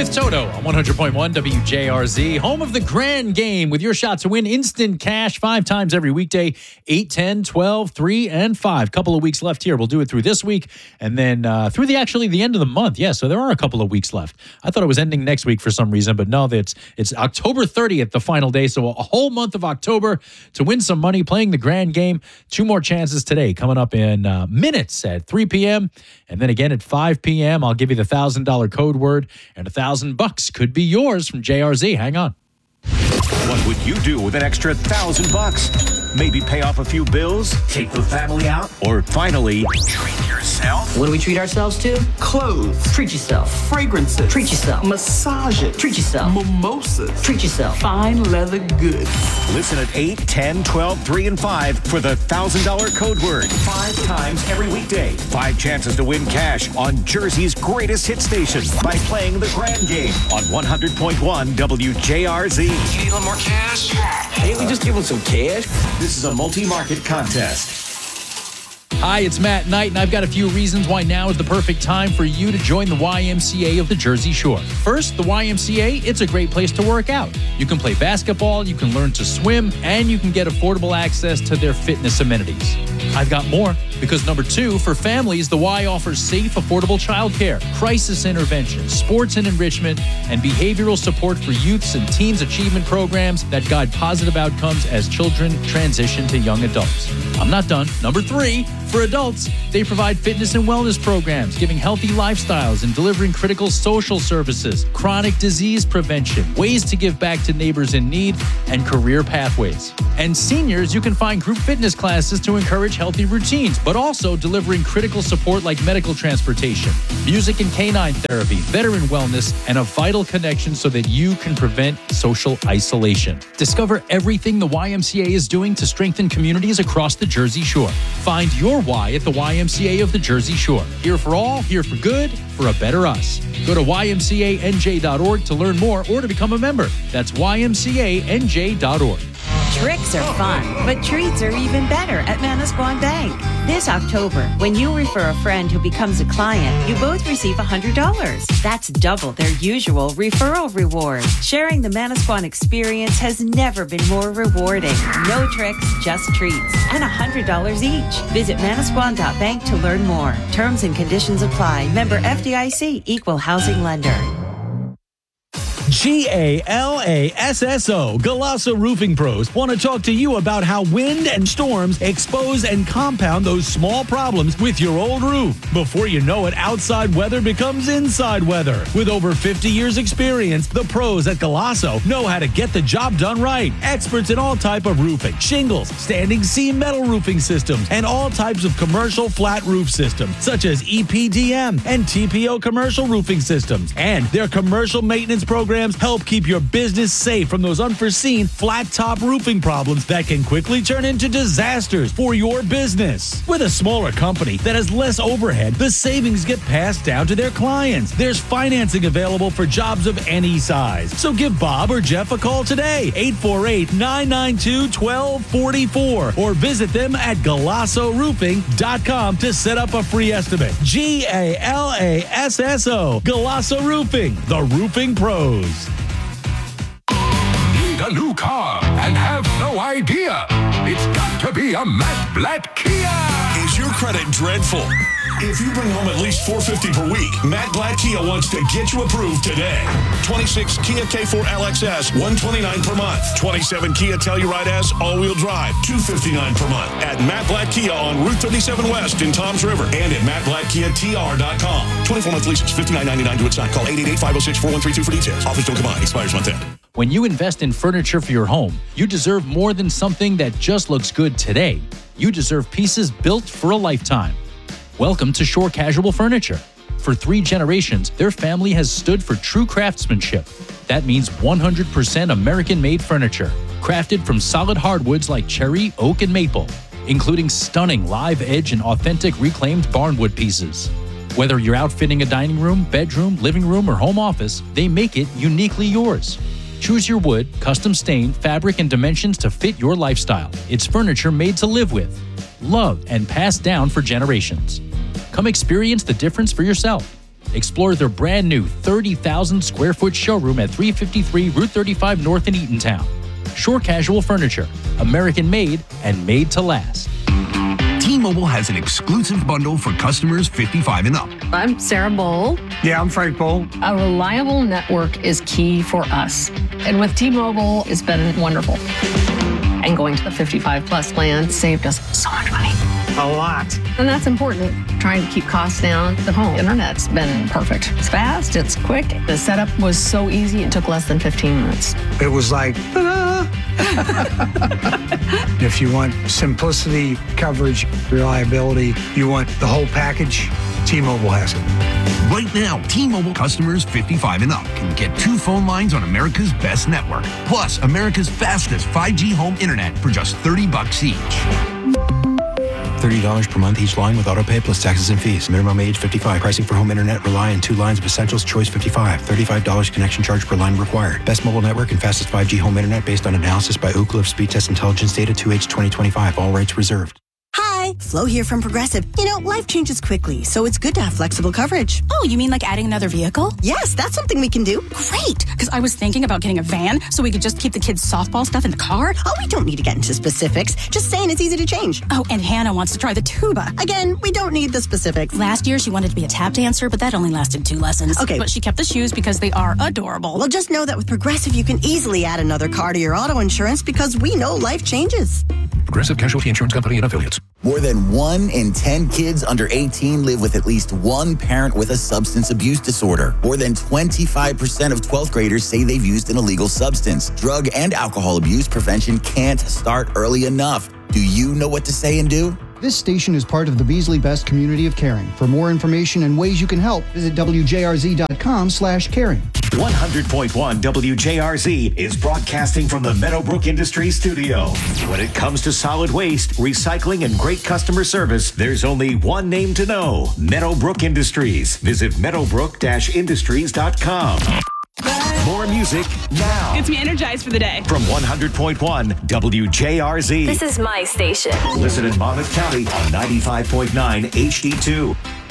with Toto on 100.1 WJRZ, home of the Grand Game, with your shot to win instant cash 5 times every weekday, 8, 10, 12, 3, and 5. Couple of weeks left here. We'll do it through this week and then through the end of the month. Yeah, so there are a couple of weeks left. I thought it was ending next week for some reason, but no, it's October 30th, the final day. So a whole month of October to win some money playing the Grand Game. 2 more chances today coming up in minutes at 3 p.m. and then again at 5 p.m. I'll give you the $1,000 code word, and $1,000 could be yours from JRZ. Hang on. What would you do with an extra $1,000? Maybe pay off a few bills? Take the family out? Or finally, treat yourself? What do we treat ourselves to? Clothes. Treat yourself. Fragrances. Treat yourself. Massages. Treat yourself. Mimosas. Treat yourself. Fine leather goods. Listen at 8, 10, 12, 3, and 5 for the $1,000 code word. 5 times every weekday. 5 chances to win cash on Jersey's greatest hit station by playing the Grand Game on 100.1 WJRZ. You need a little more cash? Can't we just give them some cash? This is a multi-market contest. Hi, it's Matt Knight, and I've got a few reasons why now is the perfect time for you to join the YMCA of the Jersey Shore. First, the YMCA, it's a great place to work out. You can play basketball, you can learn to swim, and you can get affordable access to their fitness amenities. I've got more, because number 2, for families, the Y offers safe, affordable childcare, crisis intervention, sports and enrichment, and behavioral support for youths and teens achievement programs that guide positive outcomes as children transition to young adults. I'm not done. Number 3, for adults, they provide fitness and wellness programs, giving healthy lifestyles and delivering critical social services, chronic disease prevention, ways to give back to neighbors in need, and career pathways. And seniors, you can find group fitness classes to encourage healthy routines, but also delivering critical support like medical transportation, music and canine therapy, veteran wellness, and a vital connection so that you can prevent social isolation. Discover everything the YMCA is doing to strengthen communities across the Jersey Shore. Find your why at the YMCA of the Jersey Shore. Here for all, here for good, for a better us. Go to ymcanj.org to learn more or to become a member. That's ymcanj.org. Tricks are fun, but treats are even better at Manasquan Bank. This October, when you refer a friend who becomes a client, you both receive $100. That's double their usual referral reward. Sharing the Manasquan experience has never been more rewarding. No tricks, just treats, and $100 each. Visit manasquan.bank to learn more. Terms and conditions apply. Member FDIC, Equal Housing Lender. GALASSO, Galasso Roofing Pros, want to talk to you about how wind and storms expose and compound those small problems with your old roof. Before you know it, outside weather becomes inside weather. With over 50 years experience, the pros at Galasso know how to get the job done right. Experts in all type of roofing, shingles, standing seam metal roofing systems, and all types of commercial flat roof systems, such as EPDM and TPO commercial roofing systems. And their commercial maintenance programs help keep your business safe from those unforeseen flat top roofing problems that can quickly turn into disasters for your business. With a smaller company that has less overhead, the savings get passed down to their clients. There's financing available for jobs of any size. So give Bob or Jeff a call today, 848-992-1244, or visit them at GalassoRoofing.com to set up a free estimate. GALASSO, Galasso Roofing, the roofing pros. Need a new car and have no idea? It's got to be a Matt Blatt Kia. Is your credit dreadful? If you bring home at least $450 per week, Matt Blatt Kia wants to get you approved today. 26 Kia K4 LXS, $129 per month. 27 Kia Telluride S, all-wheel drive, $259 per month. At Matt Blatt Kia on Route 37 West in Toms River and at MattBlattKiaTR.com. 24-month leases, $59.99 to sign. Call 888-506-4132 for details. Offers don't combine. Expires month end. When you invest in furniture for your home, you deserve more than something that just looks good today. You deserve pieces built for a lifetime. Welcome to Shore Casual Furniture. For 3 generations, their family has stood for true craftsmanship. That means 100% American-made furniture, crafted from solid hardwoods like cherry, oak, and maple, including stunning live edge and authentic reclaimed barnwood pieces. Whether you're outfitting a dining room, bedroom, living room, or home office, they make it uniquely yours. Choose your wood, custom stain, fabric, and dimensions to fit your lifestyle. It's furniture made to live with, love, and passed down for generations. Come experience the difference for yourself. Explore their brand new 30,000 square foot showroom at 353 Route 35 North in Eatontown. Shore Casual Furniture, American made and made to last. T-Mobile has an exclusive bundle for customers 55 and up. I'm Sarah Bowl. Yeah, I'm Frank Bowl. A reliable network is key for us. And with T-Mobile, it's been wonderful. And going to the 55 plus plan saved us so much money. A lot. And that's important. Trying to keep costs down. The home internet's been perfect. It's fast, it's quick. The setup was so easy, it took less than 15 minutes. It was like, ta-da! If you want simplicity, coverage, reliability, you want the whole package, T-Mobile has it. Right now, T-Mobile customers 55 and up can get 2 phone lines on America's best network, plus America's fastest 5G home internet for just $30 each. $30 per month each line with autopay plus taxes and fees. Minimum age 55. Pricing for home internet rely on 2 lines of Essentials Choice 55. $35 connection charge per line required. Best mobile network and fastest 5G home internet based on analysis by Ookla of Speed Test Intelligence data 2H 2025. All rights reserved. Hi, Flo here from Progressive. You know, life changes quickly, so it's good to have flexible coverage. Oh, you mean like adding another vehicle? Yes, that's something we can do. Great, because I was thinking about getting a van so we could just keep the kids' softball stuff in the car. Oh, we don't need to get into specifics. Just saying it's easy to change. Oh, and Hannah wants to try the tuba. Again, we don't need the specifics. Last year, she wanted to be a tap dancer, but that only lasted 2 lessons. Okay. But she kept the shoes because they are adorable. Well, just know that with Progressive, you can easily add another car to your auto insurance because we know life changes. Progressive Casualty Insurance Company and Affiliates. More than 1 in 10 kids under 18 live with at least one parent with a substance abuse disorder. More than 25% of 12th graders say they've used an illegal substance. Drug and alcohol abuse prevention can't start early enough. Do you know what to say and do? This station is part of the Beasley Best community of caring. For more information and ways you can help, visit WJRZ.com/caring. 100.1 WJRZ is broadcasting from the Meadowbrook Industries studio. When it comes to solid waste, recycling, and great customer service, there's only one name to know: Meadowbrook Industries. Visit meadowbrook-industries.com. More music now. Gets me energized for the day. From 100.1 WJRZ. This is my station. Listen in Monmouth County on 95.9 HD2.